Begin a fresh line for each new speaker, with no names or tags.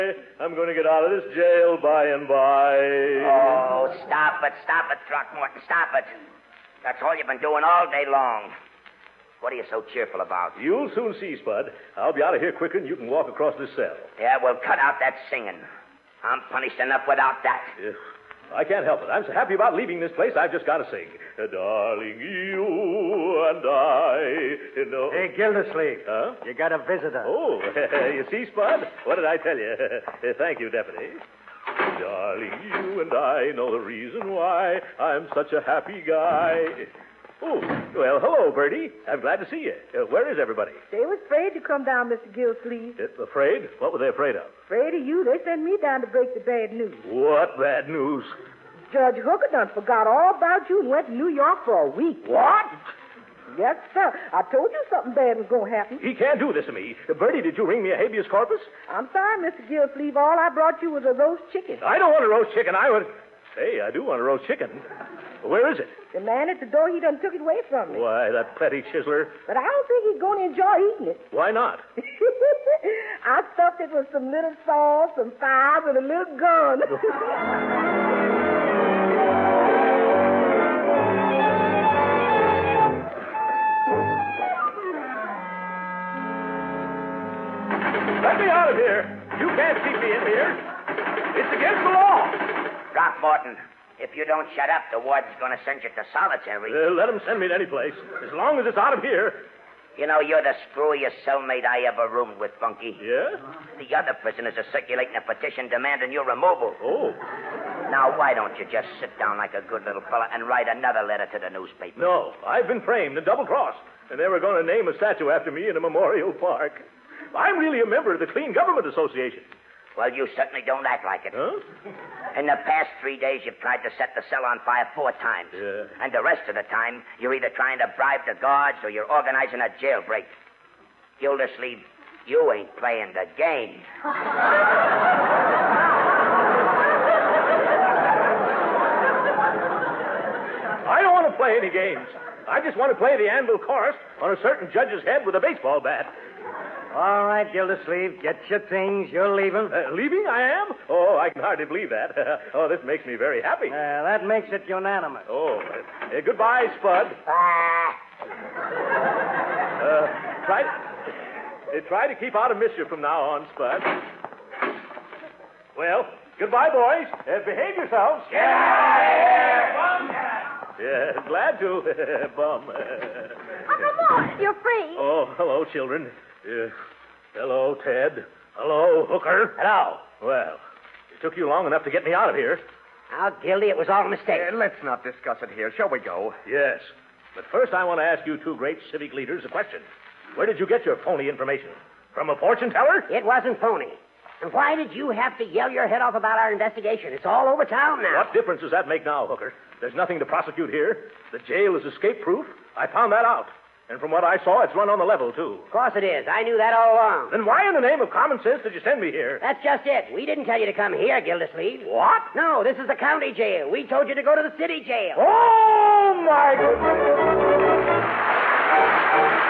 I'm going to get out of this jail by and by.
Oh, stop it, Throckmorton, stop it. That's all you've been doing all day long. What are you so cheerful about?
You'll soon see, Spud. I'll be out of here quicker than you can walk across this cell.
Yeah, well, cut out that singing. I'm punished enough without that.
I can't help it. I'm so happy about leaving this place, I've just got to sing. Darling, you and I know...
Hey, Gildersleeve.
Huh?
You got a visitor.
Oh, you see, Spud? What did I tell you? Thank you, Deputy. Darling, you and I know the reason why I'm such a happy guy. Oh, well, hello, Bertie. I'm glad to see you. Where is everybody?
They was afraid to come down, Mr. Gilsleeve.
Afraid? What were they afraid of?
Afraid of you. They sent me down to break the bad news.
What bad news?
Judge Hooker done forgot all about you and went to New York for a week.
What?
Yes, sir. I told you something bad was going to happen.
He can't do this to me. Bertie, did you ring me a habeas corpus?
I'm sorry, Mr. Gilsleeve. All I brought you was a roast chicken.
I don't want a roast chicken. Hey, I do want a roast chicken. Where is it?
The man at the door, he done took it away from me.
Why, that petty chiseler.
But I don't think he's going to enjoy eating it.
Why not?
I stuffed it with some little sauce, some fries, and a little gun.
Let me out of here. You can't keep me in here. It's against the law.
Throckmorton, if you don't shut up, the warden's going to send you to solitary.
Let him send me to any place, as long as it's out of here.
You know, you're the screwiest cellmate I ever roomed with, Funky.
Yeah?
The other prisoners are circulating a petition demanding your removal.
Oh.
Now, why don't you just sit down like a good little fella and write another letter to the newspaper?
No, I've been framed and double-crossed, and they were going to name a statue after me in a memorial park. I'm really a member of the Clean Government Association.
Well, you certainly don't act like it.
Huh?
In the past 3 days, you've tried to set the cell on fire 4 times.
Yeah.
And the rest of the time, you're either trying to bribe the guards or you're organizing a jailbreak. Gildersleeve, you ain't playing the game.
I don't want to play any games. I just want to play the anvil chorus on a certain judge's head with a baseball bat.
All right, Gildersleeve, get your things. You're leaving.
Leaving? I am? Oh, I can hardly believe that. Oh, this makes me very happy.
That makes it unanimous.
Oh, goodbye, Spud. Try to keep out of mischief from now on, Spud. Well, goodbye, boys. Behave yourselves. Yeah, glad to, bum.
Uncle Mort, you're free.
Oh, hello, children. Hello, Ted. Hello, Hooker.
Hello.
Well, it took you long enough to get me out of here.
Now, Gildy, it was all a mistake.
Let's not discuss it here. Shall we go?
Yes. But first, I want to ask you two great civic leaders a question. Where did you get your phony information? From a fortune teller?
It wasn't phony. And why did you have to yell your head off about our investigation? It's all over town now.
What difference does that make now, Hooker? There's nothing to prosecute here. The jail is escape-proof. I found that out. And from what I saw, it's run on the level, too.
Of course it is. I knew that all along.
Then why in the name of common sense did you send me here?
That's just it. We didn't tell you to come here, Gildersleeve.
What?
No, this is the county jail. We told you to go to the city jail.
Oh, my goodness.